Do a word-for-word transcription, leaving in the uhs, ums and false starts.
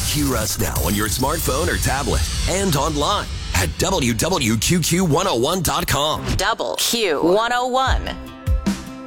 Hear us now on your smartphone or tablet and online at W W Q Q one oh one dot com. Double Q one oh one.